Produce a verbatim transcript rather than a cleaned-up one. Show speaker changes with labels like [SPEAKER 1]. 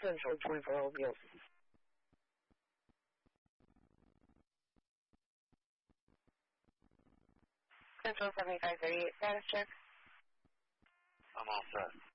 [SPEAKER 1] Central twenty-four Old Gills. Central seventy-five thirty-eight, status check.
[SPEAKER 2] I'm all set.